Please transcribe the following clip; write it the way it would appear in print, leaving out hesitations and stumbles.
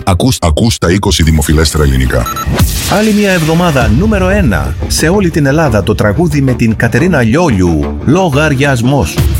Ακούς τα 20 δημοφιλέστερα ελληνικά. Άλλη μια εβδομάδα νούμερο 1 σε όλη την Ελλάδα το τραγούδι με την Κατερίνα Λιόλιου, Λογαριασμός.